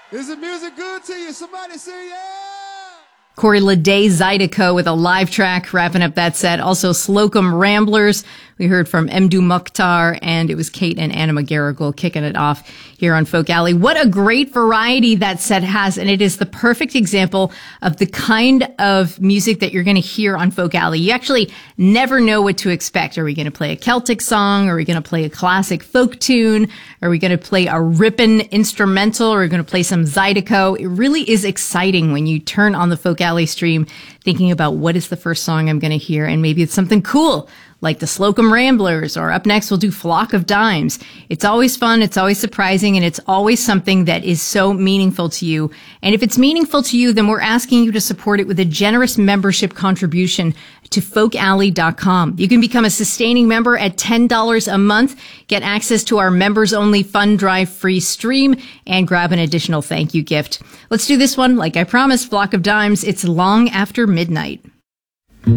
Is the music good to you? Somebody say yeah! Corey Lede Zydeco with a live track wrapping up that set. Also Slocum Ramblers. We heard from Mdu Mukhtar, and it was Kate and Anna McGarrigle kicking it off here on Folk Alley. What a great variety that set has, and it is the perfect example of the kind of music that you're going to hear on Folk Alley. You actually never know what to expect. Are we going to play a Celtic song? Are we going to play a classic folk tune? Are we going to play a rippin' instrumental? Or are we going to play some Zydeco? It really is exciting when you turn on the Folk Alley stream thinking about what is the first song I'm going to hear, and maybe it's something cool like the Slocum Ramblers, or up next we'll do Flock of Dimes. It's always fun, it's always surprising, and it's always something that is so meaningful to you. And if it's meaningful to you, then we're asking you to support it with a generous membership contribution to folkalley.com. You can become a sustaining member at $10 a month, get access to our members-only fund drive free stream, and grab an additional thank you gift. Let's do this one, like I promised, Flock of Dimes. It's Long After Midnight.